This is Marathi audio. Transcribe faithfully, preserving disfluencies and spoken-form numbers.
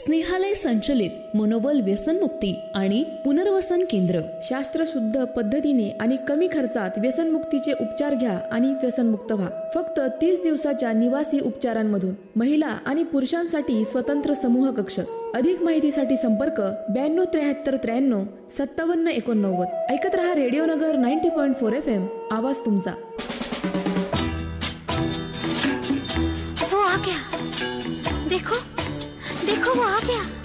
स्नेहालय संचलित मनोबल व्यसनमुक्ती आणि पुनर्वसन केंद्र. शास्त्रशुद्ध पद्धतीने आणि कमी खर्चात व्यसनमुक्तीचे उपचार घ्या आणि व्यसनमुक्त व्हा. फक्त तीस दिवसाच्या निवासी उपचारांमधून. महिला आणि पुरुषांसाठी स्वतंत्र समूह कक्ष. अधिक माहितीसाठी संपर्क ब्याण्णव त्र्याहत्तर त्र्याण्णव सत्तावन्न एकोणनव्वद. ऐकत रहा रेडिओ नगर ninety point four F M. आवाज तुमचा. वो आ गया, देखो देखो वो आ गया.